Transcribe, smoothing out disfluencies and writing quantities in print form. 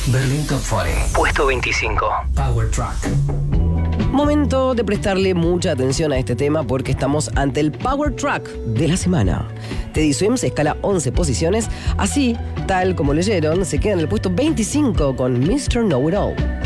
Berlín Top 40. Puesto 25. Power Track. Momento de prestarle mucha atención a este tema porque estamos ante el Power Track de la semana. Teddy Swims escala 11 posiciones, así, tal como leyeron, se queda en el puesto 25 con Mr. Know It All.